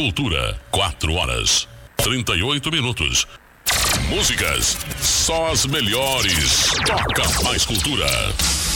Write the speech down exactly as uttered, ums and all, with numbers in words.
Cultura, quatro horas, trinta e oito minutos. Músicas, só as melhores. Toca mais cultura.